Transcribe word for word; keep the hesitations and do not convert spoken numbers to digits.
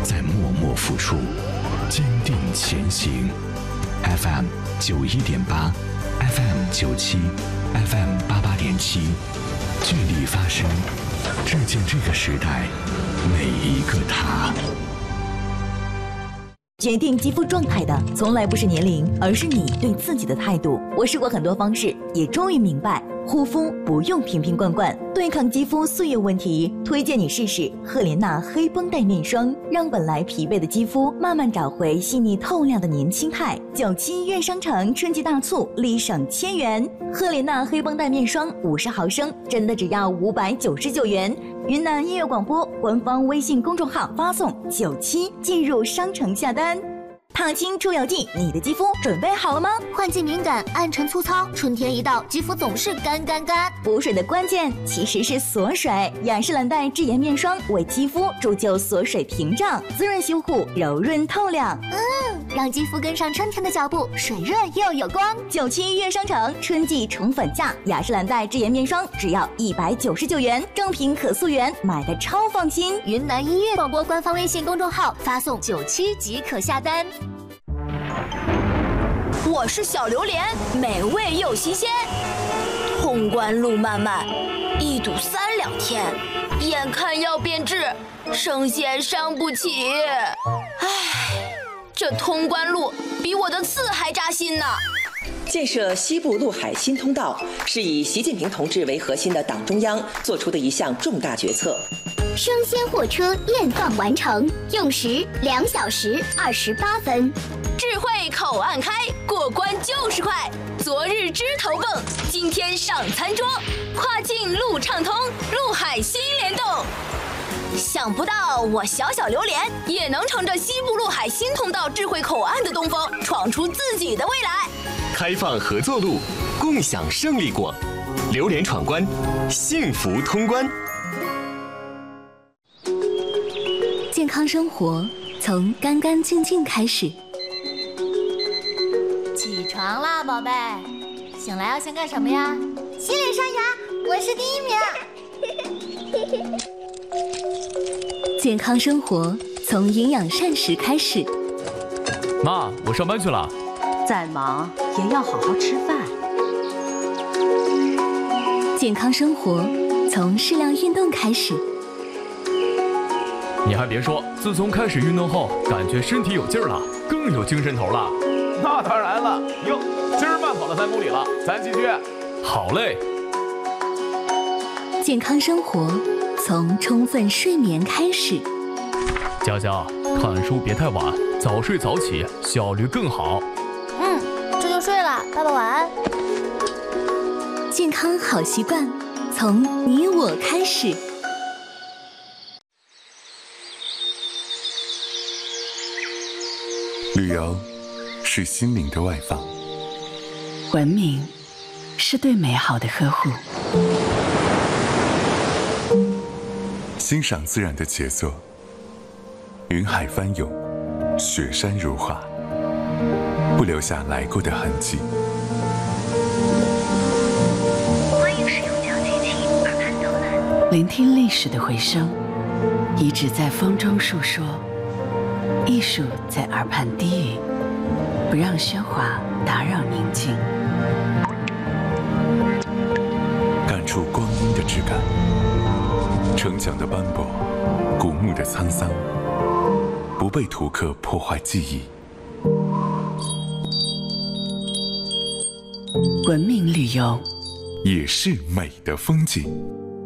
在默默付出，坚定前行。F M 九一点八 ，F M 九七 ，F M 八八点七，聚力发声，致敬这个时代每一个他。 决定肌肤状态的从来不是年龄，而是你对自己的态度。我试过很多方式，也终于明白，护肤不用瓶瓶罐罐，对抗肌肤岁月问题，推荐你试试赫莲娜黑绷带面霜，让本来疲惫的肌肤慢慢找回细腻透亮的年轻态。九七月商城春季大促，立省千元，赫莲娜黑绷带面霜五十毫升，真的只要五百九十九元。云南音乐广播官方微信公众号发送九七进入商城下单。烫青出油剂，你的肌肤准备好了吗？ 换季敏感、暗沉粗糙，春天一到，肌肤总是干干干。 补水的关键其实是锁水，雅诗兰黛智妍面霜为肌肤铸就锁水屏障，滋润修护，柔润透亮。 嗯，让肌肤跟上春天的脚步，水润又有光。 九七月商城春季宠粉价，雅诗兰黛智妍面霜只要一百九十九元，正品可溯源，买的超放心。 云南音乐广播官方微信公众号发送九七即可下单。 我是小榴莲，美味又新鲜。通关路漫漫，一堵三两天，眼看要变质，生鲜伤不起。唉，这通关路比我的刺还扎心呢。 建设西部陆海新通道是以习近平同志为核心的党中央做出的一项重大决策。 生鲜货车验放完成，用时两小时二十八分。 智慧口岸开，过关就是快。昨日枝头蹦，今天上餐桌。跨境路畅通，陆海新联动。想不到我小小榴莲也能乘着西部陆海新通道智慧口岸的东风，闯出自己的未来。 开放合作路，共享胜利果。榴莲闯关，幸福通关。 健康生活从干干净净开始。 起床啦，宝贝！醒来要先干什么呀？ 洗脸刷牙，我是第一名。 健康生活从营养膳食开始。 妈，我上班去了。 再忙也要好好吃饭。 健康生活从适量运动开始。 你还别说，自从开始运动后，感觉身体有劲儿了，更有精神头了。 那当然了，哟，今儿慢跑了三公里了，咱继续。 好嘞。 健康生活从充分睡眠开始。 佳佳，看书别太晚，早睡早起，效率更好。 嗯，这就睡了，爸爸晚安。 健康好习惯从你我开始。 旅游是心灵的外放， 文明是对美好的呵护， 欣赏自然的杰作，云海翻涌，雪山如画，不留下来过的痕迹。 欢迎使用小机器耳畔导览， 聆听历史的回声，遗址在风中述说，艺术在耳畔低语，不让喧哗打扰宁静， 感触光阴的质感，城墙的斑驳，古墓的沧桑，不被图刻破坏记忆。 文明旅游也是美的风景。